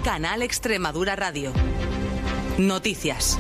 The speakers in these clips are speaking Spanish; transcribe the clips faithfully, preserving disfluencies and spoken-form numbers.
Canal Extremadura Radio. Noticias.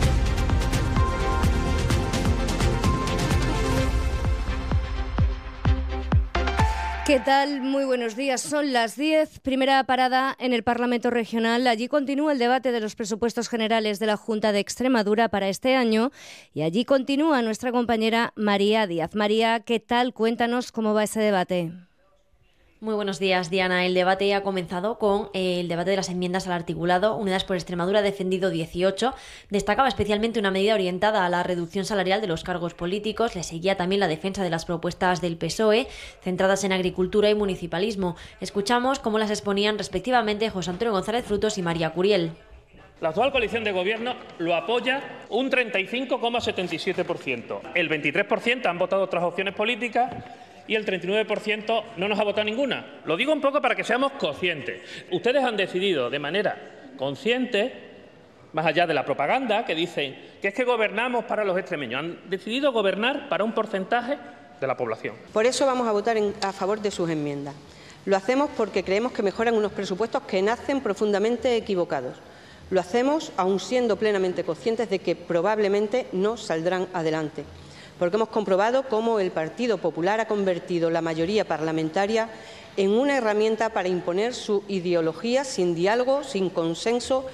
¿Qué tal? Muy buenos días. Son las diez. Primera parada en el Parlamento Regional. Allí continúa el debate de los presupuestos generales de la Junta de Extremadura para este año y allí continúa nuestra compañera María Díaz. María, ¿qué tal? Cuéntanos cómo va ese debate. Muy buenos días, Diana. El debate ha comenzado con el debate de las enmiendas al articulado. Unidas por Extremadura ha defendido dieciocho. Destacaba especialmente una medida orientada a la reducción salarial de los cargos políticos. Le seguía también la defensa de las propuestas del P S O E, centradas en agricultura y municipalismo. Escuchamos cómo las exponían respectivamente José Antonio González Frutos y María Curiel. La actual coalición de gobierno lo apoya un treinta y cinco coma setenta y siete por ciento. El veintitrés por ciento han votado otras opciones políticas y el treinta y nueve por ciento no nos ha votado ninguna. Lo digo un poco para que seamos conscientes. Ustedes han decidido de manera consciente, más allá de la propaganda que dicen que es que gobernamos para los extremeños, han decidido gobernar para un porcentaje de la población. Por eso vamos a votar en, a favor de sus enmiendas. Lo hacemos porque creemos que mejoran unos presupuestos que nacen profundamente equivocados. Lo hacemos aun siendo plenamente conscientes de que probablemente no saldrán adelante, porque hemos comprobado cómo el Partido Popular ha convertido la mayoría parlamentaria en una herramienta para imponer su ideología sin diálogo, sin consenso.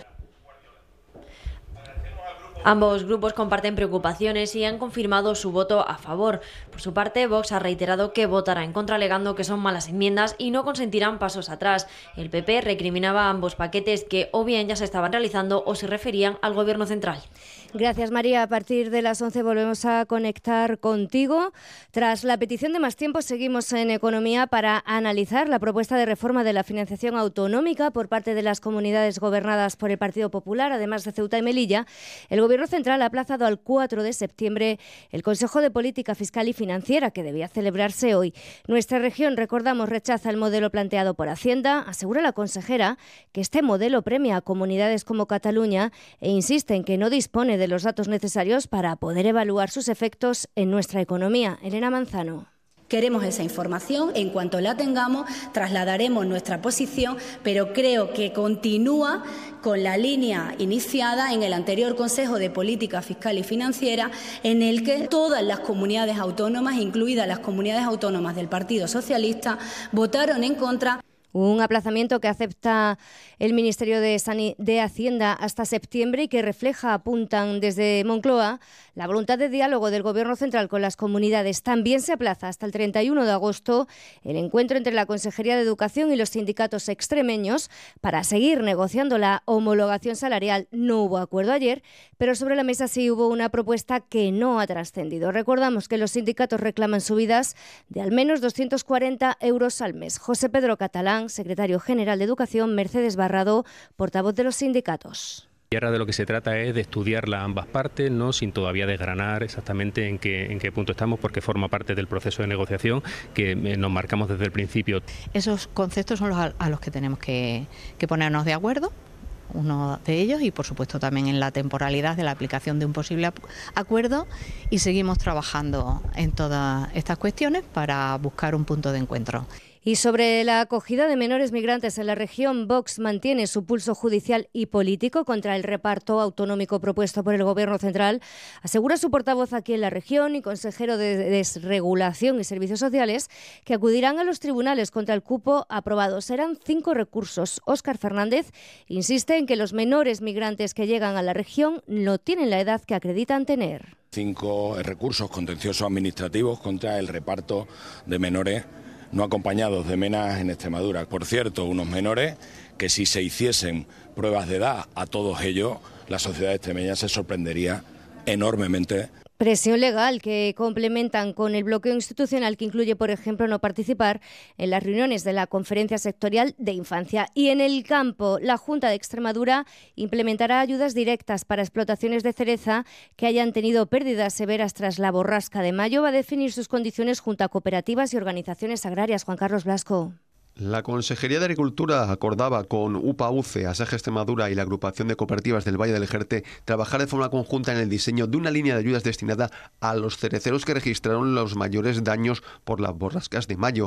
Ambos grupos comparten preocupaciones y han confirmado su voto a favor. Por su parte, Vox ha reiterado que votará en contra, alegando que son malas enmiendas y no consentirán pasos atrás. El P P recriminaba ambos paquetes que o bien ya se estaban realizando o se referían al Gobierno central. Gracias, María. A partir de las once volvemos a conectar contigo. Tras la petición de más tiempo, seguimos en Economía para analizar la propuesta de reforma de la financiación autonómica por parte de las comunidades gobernadas por el Partido Popular, además de Ceuta y Melilla. El Gobierno central ha aplazado al cuatro de septiembre el Consejo de Política Fiscal y Financiera, que debía celebrarse hoy. Nuestra región, recordamos, rechaza el modelo planteado por Hacienda. Asegura la consejera que este modelo premia a comunidades como Cataluña e insiste en que no dispone de de los datos necesarios para poder evaluar sus efectos en nuestra economía. Elena Manzano. Queremos esa información, en cuanto la tengamos trasladaremos nuestra posición, pero creo que continúa con la línea iniciada en el anterior Consejo de Política Fiscal y Financiera, en el que todas las comunidades autónomas, incluidas las comunidades autónomas del Partido Socialista, votaron en contra. Un aplazamiento que acepta el Ministerio de, Sani- de Hacienda hasta septiembre y que refleja, apuntan desde Moncloa, la voluntad de diálogo del Gobierno central con las comunidades. También se aplaza hasta el treinta y uno de agosto el encuentro entre la Consejería de Educación y los sindicatos extremeños para seguir negociando la homologación salarial. No hubo acuerdo ayer, pero sobre la mesa sí hubo una propuesta que no ha trascendido. Recordamos que los sindicatos reclaman subidas de al menos doscientos cuarenta euros al mes. José Pedro Catalán, secretario general de Educación, Mercedes Barrado, portavoz de los sindicatos. Y ahora de lo que se trata es de estudiarla ambas partes, no sin todavía desgranar exactamente en qué, en qué punto estamos, porque forma parte del proceso de negociación que nos marcamos desde el principio. Esos conceptos son los a, a los que tenemos que, que ponernos de acuerdo, uno de ellos, y por supuesto también en la temporalidad de la aplicación de un posible acuerdo, y seguimos trabajando en todas estas cuestiones para buscar un punto de encuentro. Y sobre la acogida de menores migrantes en la región, Vox mantiene su pulso judicial y político contra el reparto autonómico propuesto por el Gobierno central. Asegura su portavoz aquí en la región y consejero de Desregulación y Servicios Sociales que acudirán a los tribunales contra el cupo aprobado. Serán cinco recursos. Óscar Fernández insiste en que los menores migrantes que llegan a la región no tienen la edad que acreditan tener. Cinco recursos contenciosos administrativos contra el reparto de menores no acompañados de menas en Extremadura. Por cierto, unos menores que si se hiciesen pruebas de edad a todos ellos, la sociedad extremeña se sorprendería enormemente. Presión legal que complementan con el bloqueo institucional que incluye, por ejemplo, no participar en las reuniones de la Conferencia Sectorial de Infancia. Y en el campo, la Junta de Extremadura implementará ayudas directas para explotaciones de cereza que hayan tenido pérdidas severas tras la borrasca de mayo. Va a definir sus condiciones junto a cooperativas y organizaciones agrarias. Juan Carlos Blasco. La Consejería de Agricultura acordaba con U P A U C E, Asaja Extremadura y la Agrupación de Cooperativas del Valle del Jerte trabajar de forma conjunta en el diseño de una línea de ayudas destinada a los cereceros que registraron los mayores daños por las borrascas de mayo.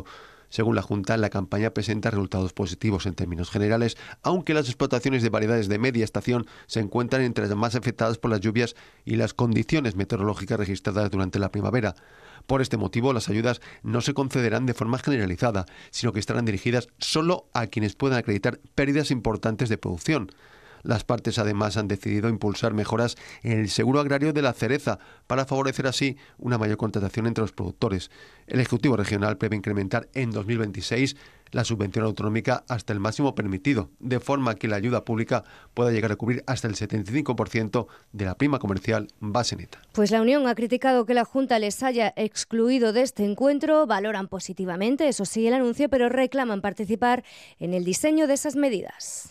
Según la Junta, la campaña presenta resultados positivos en términos generales, aunque las explotaciones de variedades de media estación se encuentran entre las más afectadas por las lluvias y las condiciones meteorológicas registradas durante la primavera. Por este motivo, las ayudas no se concederán de forma generalizada, sino que estarán dirigidas solo a quienes puedan acreditar pérdidas importantes de producción. Las partes además han decidido impulsar mejoras en el seguro agrario de la cereza para favorecer así una mayor contratación entre los productores. El Ejecutivo Regional prevé incrementar en dos mil veintiséis la subvención autonómica hasta el máximo permitido, de forma que la ayuda pública pueda llegar a cubrir hasta el setenta y cinco por ciento de la prima comercial base neta. Pues la Unión ha criticado que la Junta les haya excluido de este encuentro, valoran positivamente, eso sí, el anuncio, pero reclaman participar en el diseño de esas medidas.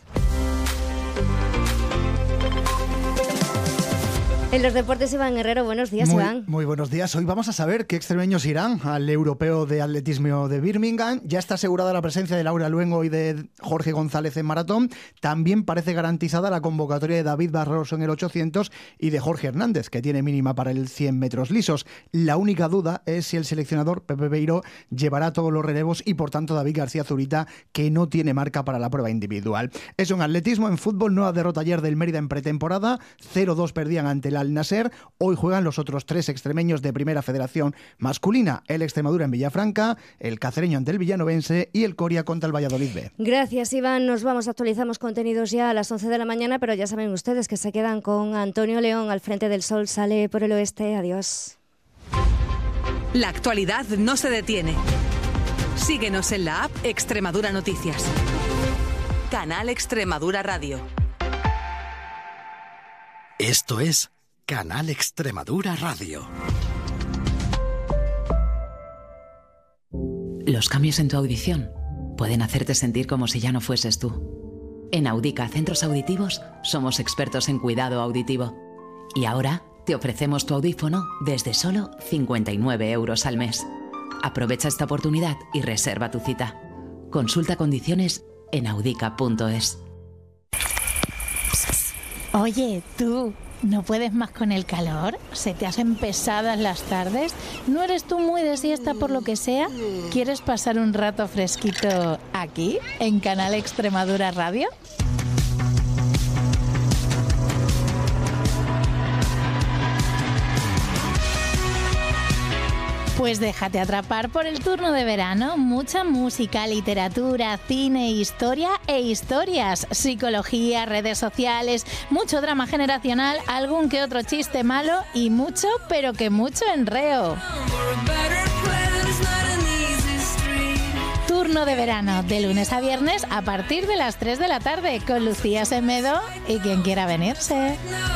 En los deportes, Iván Herrero, buenos días, muy, Iván. Muy buenos días. Hoy vamos a saber qué extremeños irán al Europeo de Atletismo de Birmingham. Ya está asegurada la presencia de Laura Luengo y de Jorge González en maratón. También parece garantizada la convocatoria de David Barroso en el ochocientos y de Jorge Hernández, que tiene mínima para el cien metros lisos. La única duda es si el seleccionador Pepe Beiró llevará todos los relevos y, por tanto, David García Zurita, que no tiene marca para la prueba individual. Eso en atletismo. En fútbol, nueva derrota ayer del Mérida en pretemporada. cero dos perdían ante la Al Nasser. Hoy juegan los otros tres extremeños de Primera Federación masculina, el Extremadura en Villafranca, el Cacereño ante el Villanovense y el Coria contra el Valladolid B. Gracias, Iván. Nos vamos, actualizamos contenidos ya a las once de la mañana, pero ya saben ustedes que se quedan con Antonio León. Al frente del sol sale por el oeste. Adiós. La actualidad no se detiene. Síguenos en la app Extremadura Noticias. Canal Extremadura Radio. Esto es Canal Extremadura Radio. Los cambios en tu audición pueden hacerte sentir como si ya no fueses tú. En Audica Centros Auditivos somos expertos en cuidado auditivo. Y ahora te ofrecemos tu audífono desde solo cincuenta y nueve euros al mes. Aprovecha esta oportunidad y reserva tu cita. Consulta condiciones en audica punto es. Oye, tú, ¿no puedes más con el calor? ¿Se te hacen pesadas las tardes? ¿No eres tú muy de siesta por lo que sea? ¿Quieres pasar un rato fresquito aquí, en Canal Extremadura Radio? Pues déjate atrapar por el turno de verano. Mucha música, literatura, cine, historia e historias. Psicología, redes sociales, mucho drama generacional, algún que otro chiste malo y mucho, pero que mucho enreo. Turno de verano, de lunes a viernes a partir de las tres de la tarde, con Lucía Semedo y quien quiera venirse.